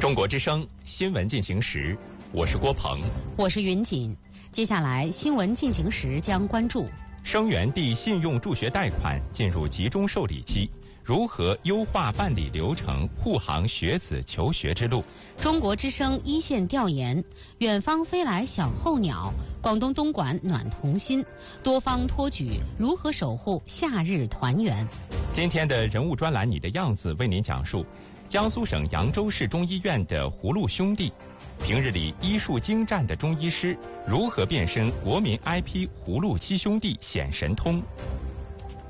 中国之声新闻进行时，我是郭鹏， 我是云锦。接下来新闻进行时将关注： 生源地信用助学贷款进入集中受理期，如何优化办理流程，护航学子求学之路？ 中国之声一线调研：远方飞来小候鸟，广东东莞暖童心，多方托举如何守护夏日团圆。 今天的人物专栏《你的样子》为您讲述江苏省扬州市中医院的葫芦兄弟，平日里医术精湛的中医师如何变身国民 IP 葫芦七兄弟显神通？